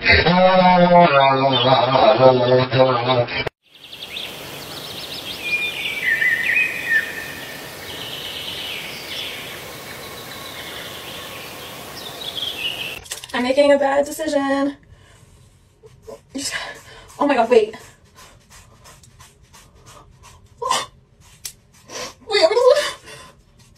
I'm making a bad decision. Oh my god, wait.